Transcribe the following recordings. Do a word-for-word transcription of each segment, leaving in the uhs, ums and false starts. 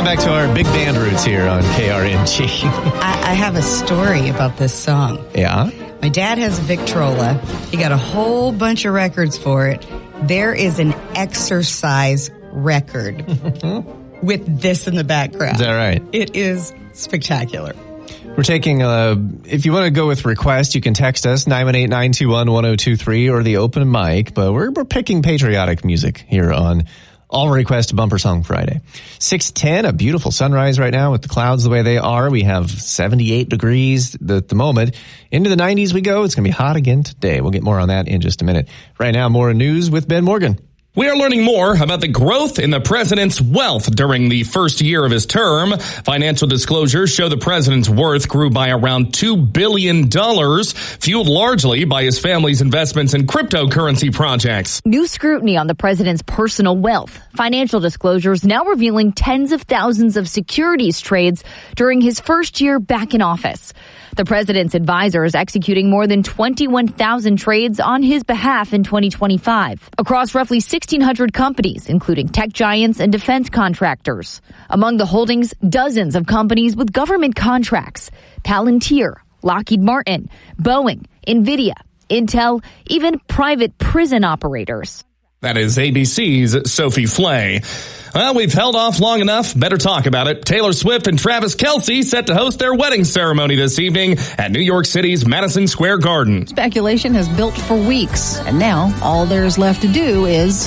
back to our big band roots here on K R M G. I, I have a story about this song. Yeah? My dad has a Victrola. He got a whole bunch of records for it. There is an exercise record with this in the background. Is that right? It is spectacular. We're taking, uh, if you want to go with request, you can text us, nine one eight, nine two one, one oh two three, or the open mic, but we're, we're picking patriotic music here on All Request Bumper Song Friday. six ten, a beautiful sunrise right now with the clouds the way they are. We have seventy-eight degrees at the moment. Into the nineties we go. It's going to be hot again today. We'll get more on that in just a minute. Right now, more news with Ben Morgan. We are learning more about the growth in the president's wealth during the first year of his term. Financial disclosures show the president's worth grew by around two billion dollars, fueled largely by his family's investments in cryptocurrency projects. New scrutiny on the president's personal wealth. Financial disclosures now revealing tens of thousands of securities trades during his first year back in office. The president's advisors executing more than twenty-one thousand trades on his behalf in twenty twenty-five across roughly sixteen hundred companies, including tech giants and defense contractors. Among the holdings, dozens of companies with government contracts: Palantir, Lockheed Martin, Boeing, NVIDIA, Intel, even private prison operators. That is A B C's Sophie Flay. Well, we've held off long enough. Better talk about it. Taylor Swift and Travis Kelce set to host their wedding ceremony this evening at New York City's Madison Square Garden. Speculation has built for weeks, and now all there's left to do is...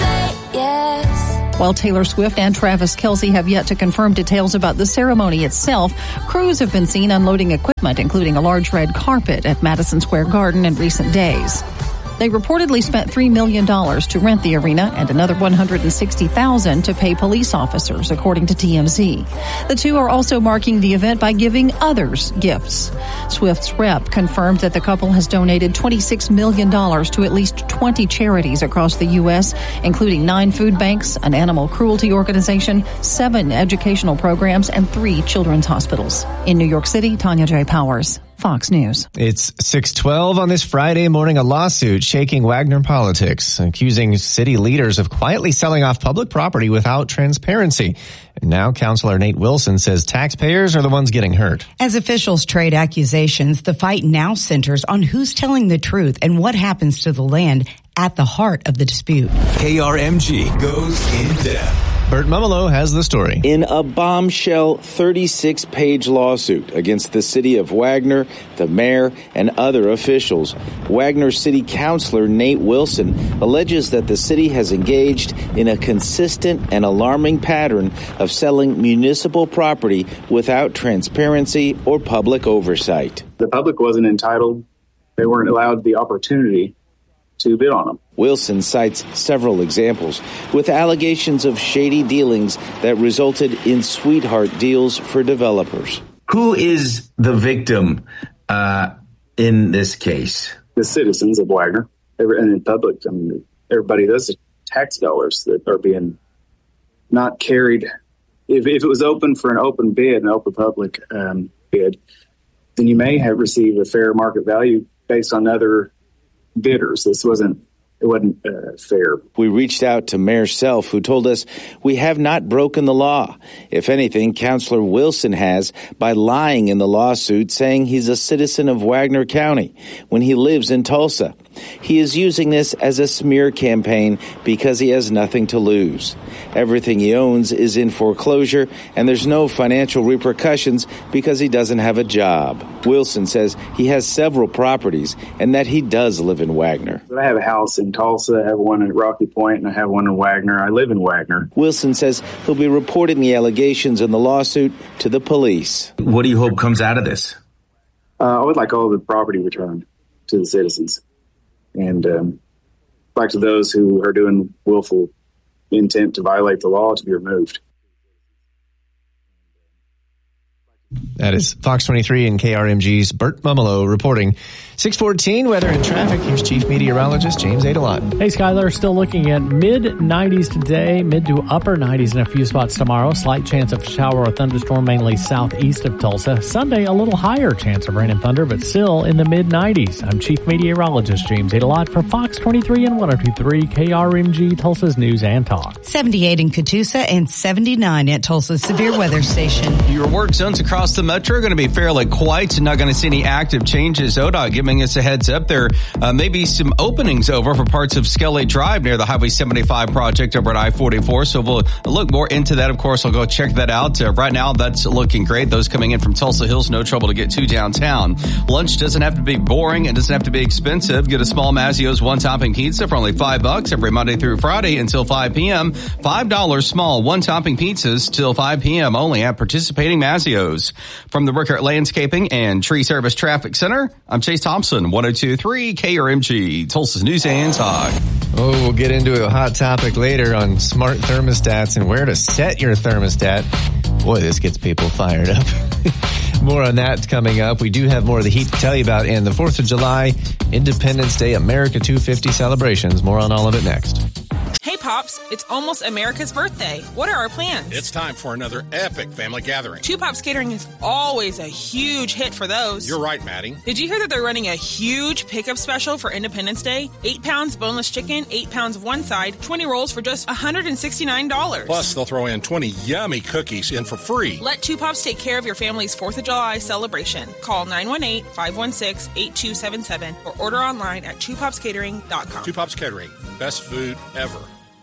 While Taylor Swift and Travis Kelce have yet to confirm details about the ceremony itself, crews have been seen unloading equipment, including a large red carpet at Madison Square Garden in recent days. They reportedly spent three million dollars to rent the arena and another one hundred sixty thousand dollars to pay police officers, according to T M Z. The two are also marking the event by giving others gifts. Swift's rep confirmed that the couple has donated twenty-six million dollars to at least twenty charities across the U S, including nine food banks, an animal cruelty organization, seven educational programs, and three children's hospitals. In New York City, Tanya J. Powers, Fox News. It's six twelve on this Friday morning. A lawsuit shaking Wagner politics, accusing city leaders of quietly selling off public property without transparency. And now Councilor Nate Wilson says taxpayers are the ones getting hurt. As officials trade accusations, the fight now centers on who's telling the truth and what happens to the land at the heart of the dispute. K R M G goes in depth. Bert Mumolo has the story. In a bombshell thirty-six page lawsuit against the city of Wagner, the mayor, and other officials, Wagner City Councilor Nate Wilson alleges that the city has engaged in a consistent and alarming pattern of selling municipal property without transparency or public oversight. The public wasn't entitled. They weren't allowed the opportunity to bid on them. Wilson cites several examples with allegations of shady dealings that resulted in sweetheart deals for developers. Who is the victim uh, in this case? The citizens of Wagner and in public. I mean, everybody, those are tax dollars that are being not carried. If, if it was open for an open bid, an open public um, bid, then you may have received a fair market value based on other bidders. This wasn't It wasn't uh, fair. We reached out to Mayor Self, who told us we have not broken the law. If anything, Councilor Wilson has by lying in the lawsuit, saying he's a citizen of Wagner County when he lives in Tulsa. He is using this as a smear campaign because he has nothing to lose. Everything he owns is in foreclosure, and there's no financial repercussions because he doesn't have a job. Wilson says he has several properties and that he does live in Wagner. I have a house in Tulsa, I have one in Rocky Point, and I have one in Wagner. I live in Wagner. Wilson says he'll be reporting the allegations in the lawsuit to the police. What do you hope comes out of this? Uh, I would like all the property returned to the citizens. And um, back to those who are doing willful intent to violate the law to be removed. That is Fox twenty-three and K R M G's Bert Mumolo reporting. six fourteen, weather and traffic. Here's Chief Meteorologist James Adelot. Hey, Skyler, still looking at mid nineties today, mid to upper nineties in a few spots tomorrow. Slight chance of shower or thunderstorm mainly southeast of Tulsa. Sunday, a little higher chance of rain and thunder, but still in the mid nineties. I'm Chief Meteorologist James Adelot for Fox twenty-three and one oh two point three K R M G, Tulsa's News and Talk. seventy-eight in Catoosa and seventy-nine at Tulsa's severe weather station. Your work zones across the metro are going to be fairly quiet. Not going to see any active changes. O D O T giving us a heads up. There uh, may be some openings over for parts of Skelly Drive near the Highway seventy-five project over at I forty-four. So we'll look more into that. Of course, I'll go check that out. Uh, right now, that's looking great. Those coming in from Tulsa Hills, no trouble to get to downtown. Lunch doesn't have to be boring. It doesn't have to be expensive. Get a small Mazzio's one-topping pizza for only five bucks every Monday through Friday until five p.m. five dollars small one-topping pizzas till five p.m. only at participating Mazzio's. From the Rickert Landscaping and Tree Service Traffic Center, I'm Chase Thompson, one oh two point three K R M G, Tulsa's News and Talk. Oh, we'll get into a hot topic later on smart thermostats and where to set your thermostat. Boy, this gets people fired up. More on that coming up. We do have more of the heat to tell you about, and the fourth of July, Independence Day, America two fifty celebrations. More on all of it next. Hey, Pops, it's almost America's birthday. What are our plans? It's time for another epic family gathering. Two Pops Catering is always a huge hit for those. You're right, Maddie. Did you hear that they're running a huge pickup special for Independence Day? Eight pounds boneless chicken, eight pounds of one side, twenty rolls for just one hundred sixty-nine dollars. Plus, they'll throw in twenty yummy cookies in for free. Let Two Pops take care of your family's fourth of July celebration. Call nine one eight, five one six, eight two seven seven or order online at two pops catering dot com. Two Pops Catering, best food ever.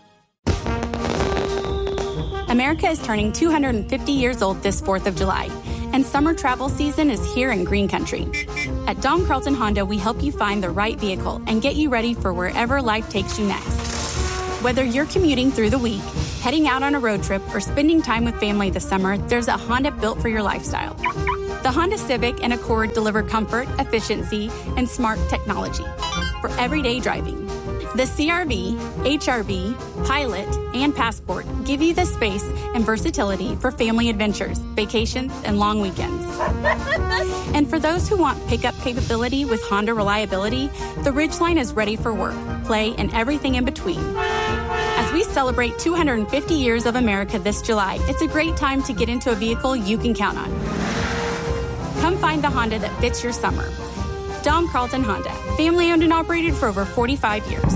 America is turning two hundred fifty years old this fourth of July, and summer travel season is here in Green Country. At Don Carlton Honda, we help you find the right vehicle and get you ready for wherever life takes you next. Whether you're commuting through the week, heading out on a road trip, or spending time with family this summer, there's a Honda built for your lifestyle. The Honda Civic and Accord deliver comfort, efficiency, and smart technology for everyday driving. The C R V, H R V, Pilot, and Passport give you the space and versatility for family adventures, vacations, and long weekends. And for those who want pickup capability with Honda reliability, the Ridgeline is ready for work, play, and everything in between. As we celebrate two hundred fifty years of America this July, it's a great time to get into a vehicle you can count on. Come find the Honda that fits your summer. Don Carlton Honda, family owned and operated for over forty-five years.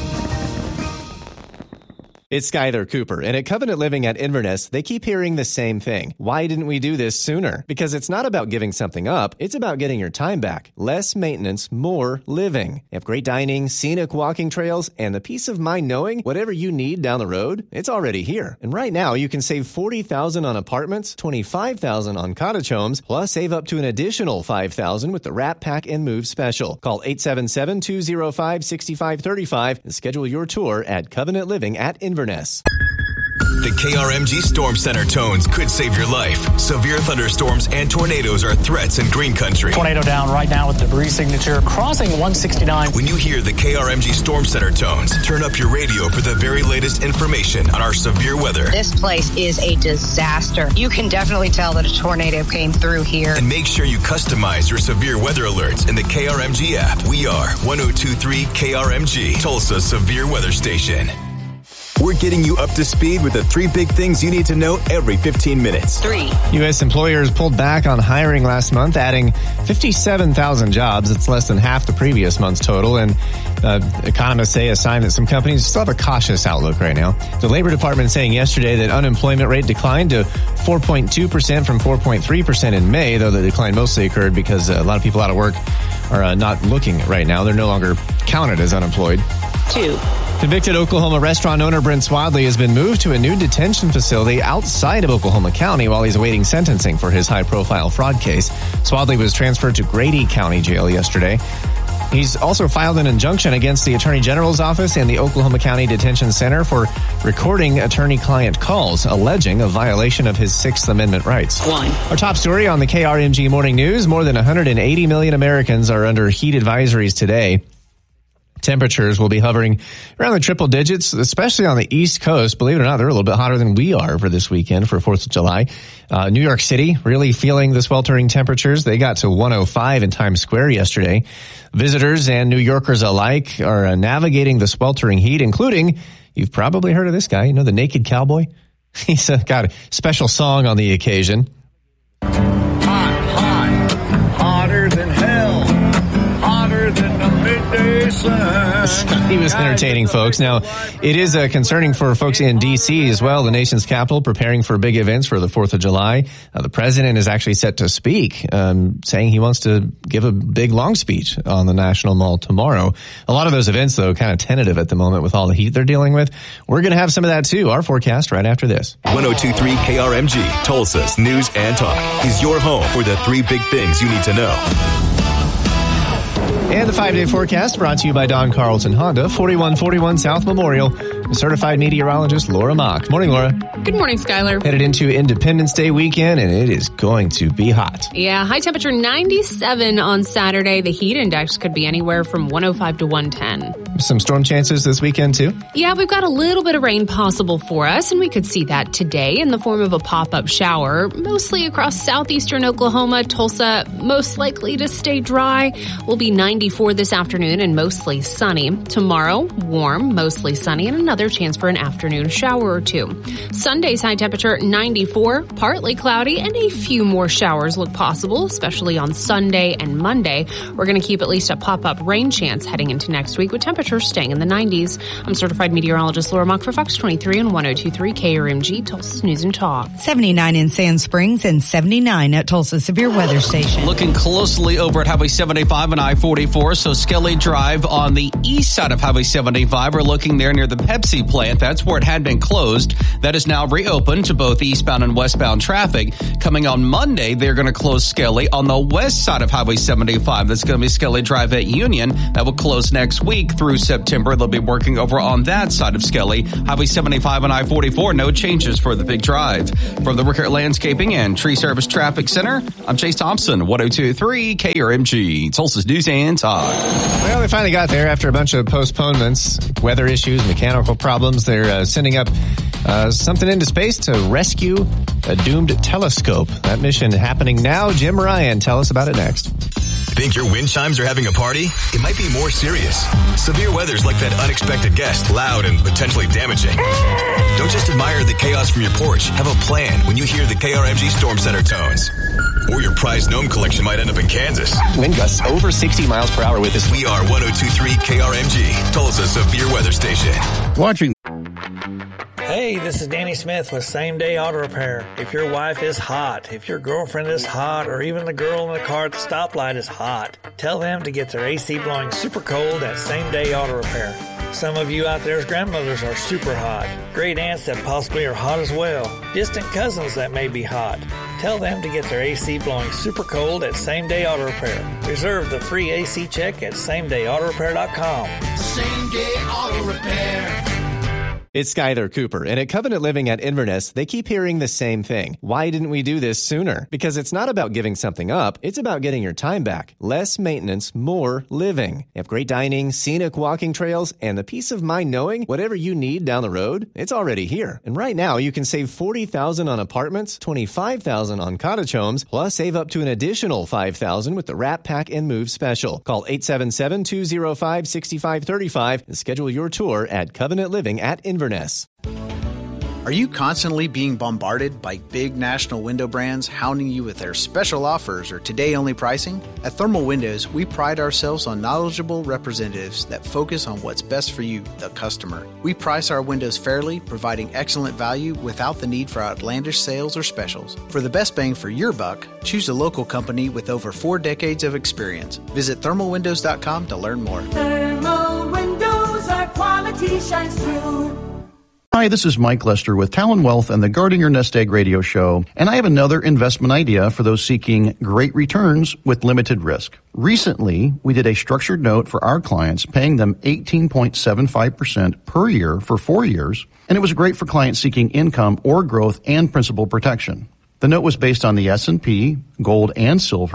It's Skyler Cooper, and at Covenant Living at Inverness, they keep hearing the same thing. Why didn't we do this sooner? Because it's not about giving something up, it's about getting your time back. Less maintenance, more living. They have great dining, scenic walking trails, and the peace of mind knowing whatever you need down the road, it's already here. And right now, you can save forty thousand dollars on apartments, twenty-five thousand dollars on cottage homes, plus save up to an additional five thousand dollars with the Wrap, Pack, and Move special. Call eight seven seven, two oh five, six five three five and schedule your tour at Covenant Living at Inverness. The K R M G Storm Center tones could save your life. Severe thunderstorms and tornadoes are threats in Green Country. Tornado down right now with debris signature crossing one sixty-nine. When you hear the K R M G Storm Center tones, turn up your radio for the very latest information on our severe weather. This place is a disaster. You can definitely tell that a tornado came through here. And make sure you customize your severe weather alerts in the K R M G app. We are one oh two point three K R M G, Tulsa's severe weather station. We're getting you up to speed with the three big things you need to know every fifteen minutes. Three. U S employers pulled back on hiring last month, adding fifty-seven thousand jobs. It's less than half the previous month's total. And uh, economists say a sign that some companies still have a cautious outlook right now. The Labor Department saying yesterday that unemployment rate declined to four point two percent from four point three percent in May, though the decline mostly occurred because a lot of people out of work are uh, not looking right now. They're no longer counted as unemployed. Two. Convicted Oklahoma restaurant owner Brent Swadley has been moved to a new detention facility outside of Oklahoma County while he's awaiting sentencing for his high-profile fraud case. Swadley was transferred to Grady County Jail yesterday. He's also filed an injunction against the Attorney General's office and the Oklahoma County Detention Center for recording attorney-client calls, alleging a violation of his Sixth Amendment rights. One. Our top story on the K R M G Morning News, more than one hundred eighty million Americans are under heat advisories today. Temperatures will be hovering around the triple digits, especially on the East Coast. Believe it or not, they're a little bit hotter than we are for this weekend for fourth of July. Uh, New York City really feeling the sweltering temperatures. They got to one oh five in Times Square yesterday. Visitors and New Yorkers alike are uh, navigating the sweltering heat, including, you've probably heard of this guy, you know, the Naked Cowboy? He's uh, got a special song on the occasion. Hot, hot, hotter than hell, hotter than the midday sun. He was entertaining folks. Now, it is uh, concerning for folks in D C as well, the nation's capital, preparing for big events for the fourth of July. Uh, the president is actually set to speak, um, saying he wants to give a big, long speech on the National Mall tomorrow. A lot of those events, though, kind of tentative at the moment with all the heat they're dealing with. We're going to have some of that, too. Our forecast right after this. one oh two point three K R M G, Tulsa's News and Talk, is your home for the three big things you need to know. And the five-day forecast brought to you by Don Carlson Honda, forty-one forty-one South Memorial. Certified meteorologist Laura Mock. Morning, Laura. Good morning, Skylar. Headed into Independence Day weekend, and it is going to be hot. Yeah, high temperature ninety-seven on Saturday. The heat index could be anywhere from one oh five to one ten. Some storm chances this weekend, too? Yeah, we've got a little bit of rain possible for us, and we could see that today in the form of a pop-up shower, mostly across southeastern Oklahoma. Tulsa, most likely to stay dry, will be ninety-four this afternoon and mostly sunny. Tomorrow, warm, mostly sunny, and another chance for an afternoon shower or two. Sunday's high temperature ninety-four, partly cloudy, and a few more showers look possible, especially on Sunday and Monday. We're going to keep at least a pop-up rain chance heading into next week with temperatures staying in the nineties. I'm certified meteorologist Laura Mock for Fox twenty-three and one oh two point three K R M G, Tulsa's News and Talk. seventy-nine in Sand Springs and seventy-nine at Tulsa Severe Weather Station. Looking closely over at Highway seventy-five and I forty-four, so Skelly Drive on the east side of Highway seventy-five. We're looking there near the Pepsi plant. That's where it had been closed. That is now reopened to both eastbound and westbound traffic. Coming on Monday, they're going to close Skelly on the west side of Highway seventy-five. That's going to be Skelly Drive at Union. That will close next week through September. They'll be working over on that side of Skelly. Highway seventy-five and I forty-four, no changes for the big drive. From the Rickert Landscaping and Tree Service Traffic Center, I'm Chase Thompson, one oh two point three K R M G, Tulsa's News and Talk. Well, they finally got there after a bunch of postponements, weather issues, mechanical problems. They're uh, sending up uh, something into space to rescue a doomed telescope. That mission happening now. Jim Ryan, tell us about it next. Think your wind chimes are having a party? It might be more serious. Severe weather's like that unexpected guest, loud and potentially damaging. Don't just admire the chaos from your porch. Have a plan when you hear the K R M G Storm Center tones. Or your prized gnome collection might end up in Kansas. Wind gusts over sixty miles per hour with this. We are one oh two point three K R M G, Tulsa's Severe Weather Station. Watching. Hey, this is Danny Smith with Same Day Auto Repair. If your wife is hot, if your girlfriend is hot, or even the girl in the car at the stoplight is hot, tell them to get their A C blowing super cold at Same Day Auto Repair. Some of you out there's grandmothers are super hot. Great aunts that possibly are hot as well. Distant cousins that may be hot. Tell them to get their A C blowing super cold at Same Day Auto Repair. Reserve the free A C check at same day auto repair dot com. Same Day Auto Repair. It's Skyler Cooper, and at Covenant Living at Inverness, they keep hearing the same thing. Why didn't we do this sooner? Because it's not about giving something up, it's about getting your time back. Less maintenance, more living. You have great dining, scenic walking trails, and the peace of mind knowing whatever you need down the road, it's already here. And right now, you can save forty thousand dollars on apartments, twenty-five thousand dollars on cottage homes, plus save up to an additional five thousand dollars with the Wrap, Pack, and Move special. Call eight seven seven, two oh five, six five three five and schedule your tour at Covenant Living at Inverness. Inverness. Are you constantly being bombarded by big national window brands hounding you with their special offers or today-only pricing? At Thermal Windows, we pride ourselves on knowledgeable representatives that focus on what's best for you, the customer. We price our windows fairly, providing excellent value without the need for outlandish sales or specials. For the best bang for your buck, choose a local company with over four decades of experience. Visit thermal windows dot com to learn more. Thermal Windows, our quality shines through. Hi, this is Mike Lester with Talon Wealth and the Guarding Your Nest Egg radio show, and I have another investment idea for those seeking great returns with limited risk. Recently, we did a structured note for our clients, paying them eighteen point seven five percent per year for four years, and it was great for clients seeking income or growth and principal protection. The note was based on the S and P, gold, and silver,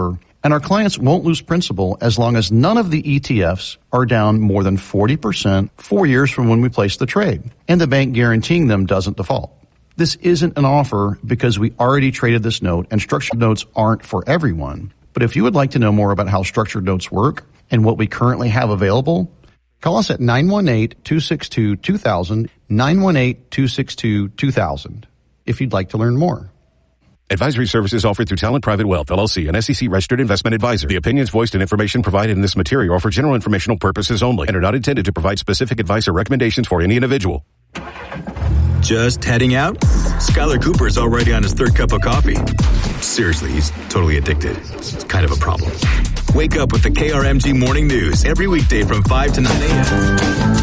And our clients won't lose principal as long as none of the E T Fs are down more than forty percent four years from when we place the trade, and the bank guaranteeing them doesn't default. This isn't an offer because we already traded this note, and structured notes aren't for everyone. But if you would like to know more about how structured notes work and what we currently have available, call us at nine one eight, two six two, two thousand, nine one eight, two six two, two thousand if you'd like to learn more. Advisory services offered through Talent Private Wealth, L L C, an S E C-registered investment advisor. The opinions voiced and information provided in this material are for general informational purposes only and are not intended to provide specific advice or recommendations for any individual. Just heading out? Skylar Cooper's already on his third cup of coffee. Seriously, he's totally addicted. It's kind of a problem. Wake up with the K R M G Morning News every weekday from five to nine a.m.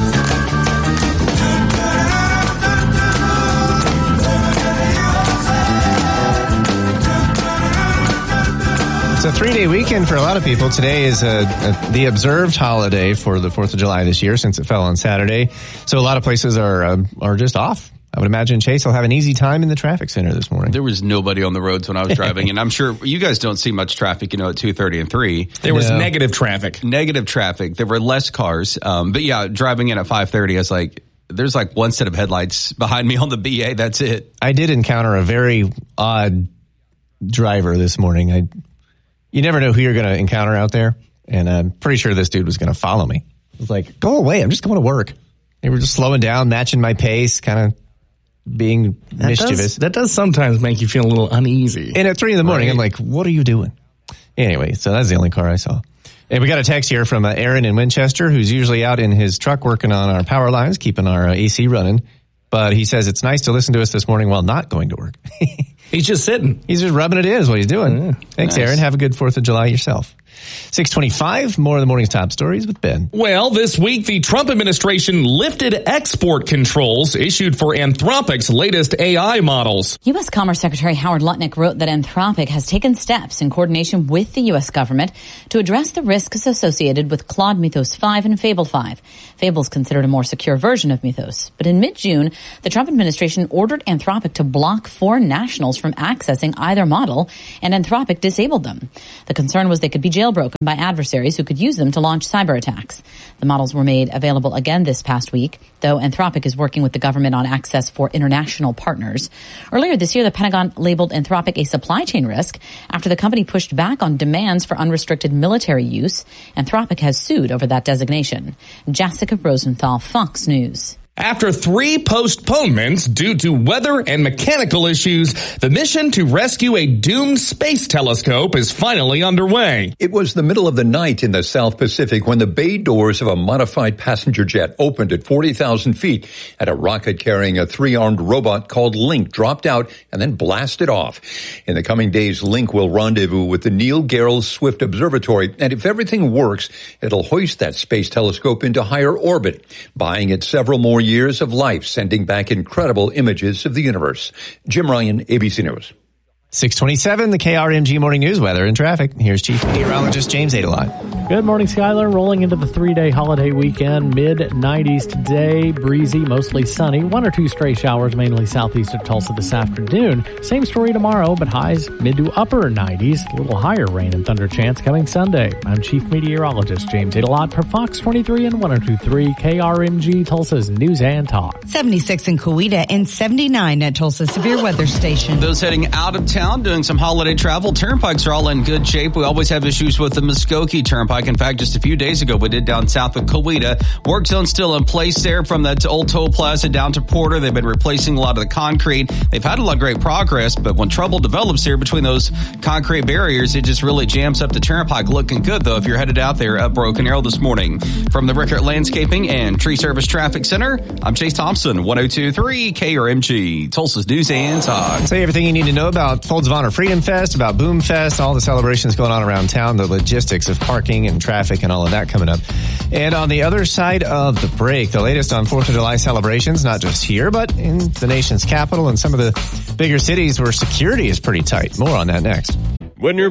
It's a three-day weekend for a lot of people. Today is a, a, the observed holiday for the fourth of July this year since it fell on Saturday. So a lot of places are uh, are just off. I would imagine Chase will have an easy time in the traffic center this morning. There was nobody on the roads when I was driving, and I'm sure you guys don't see much traffic, you know, at two thirty and three. There was no. negative traffic. Negative traffic. There were less cars. Um, but yeah, driving in at five thirty, I was like, there's like one set of headlights behind me on the B A. That's it. I did encounter a very odd driver this morning. I, you never know who you're going to encounter out there, and I'm pretty sure this dude was going to follow me. I was like, go away. I'm just going to work. They were just slowing down, matching my pace, kind of being that mischievous. Does, that does sometimes make you feel a little uneasy. And at three in the morning, right? I'm like, what are you doing? Anyway, so that's the only car I saw. And we got a text here from uh, Aaron in Winchester, who's usually out in his truck working on our power lines, keeping our uh, A C running. But he says it's nice to listen to us this morning while not going to work. He's just sitting. He's just rubbing it in is what he's doing. Mm, Thanks, nice. Aaron. Have a good fourth of July yourself. six twenty-five, more of the morning's top stories with Ben. Well, this week, the Trump administration lifted export controls issued for Anthropic's latest A I models. U S. Commerce Secretary Howard Lutnick wrote that Anthropic has taken steps in coordination with the U S government to address the risks associated with Claude Mythos five and Fable five. Fable is considered a more secure version of Mythos. But in mid-June, the Trump administration ordered Anthropic to block foreign nationals from accessing either model, and Anthropic disabled them. The concern was they could be jailbroken by adversaries who could use them to launch cyber attacks. The models were made available again this past week, though Anthropic is working with the government on access for international partners. Earlier this year, the Pentagon labeled Anthropic a supply chain risk after the company pushed back on demands for unrestricted military use. Anthropic has sued over that designation. Jessica Rosenthal, Fox News. After three postponements due to weather and mechanical issues, the mission to rescue a doomed space telescope is finally underway. It was the middle of the night in the South Pacific when the bay doors of a modified passenger jet opened at forty thousand feet and a rocket carrying a three-armed robot called Link dropped out and then blasted off. In the coming days, Link will rendezvous with the Neil Gehrels Swift Observatory, and if everything works, it'll hoist that space telescope into higher orbit, buying it several more years of life, sending back incredible images of the universe. Jim Ryan, A B C News. six twenty-seven, the K R M G Morning News, weather and traffic. Here's Chief Meteorologist James Adelot. Good morning, Skylar. Rolling into the three-day holiday weekend, mid nineties today, breezy, mostly sunny. One or two stray showers, mainly southeast of Tulsa this afternoon. Same story tomorrow, but highs mid to upper nineties. A little higher rain and thunder chance coming Sunday. I'm Chief Meteorologist James Adelot for Fox twenty-three and one oh two point three K R M G, Tulsa's News and Talk. seventy-six in Coweta and seventy-nine at Tulsa Severe Weather Station. Those heading out of town doing some holiday travel, turnpikes are all in good shape. We always have issues with the Muskogee Turnpike. In fact, just a few days ago, we did down south of Coweta. Work zone still in place there from that old toll plaza down to Porter. They've been replacing a lot of the concrete. They've had a lot of great progress, but when trouble develops here between those concrete barriers, it just really jams up the turnpike. Looking good, though, if you're headed out there up Broken Arrow this morning. From the Rickert Landscaping and Tree Service Traffic Center, I'm Chase Thompson, one oh two point three K R M G, Tulsa's News and Talk. Say everything you need to know about Folds of Honor Freedom Fest, about Boom Fest, all the celebrations going on around town, the logistics of parking and traffic and all of that coming up. And on the other side of the break, the latest on fourth of July celebrations, not just here, but in the nation's capital and some of the bigger cities where security is pretty tight. More on that next. When you're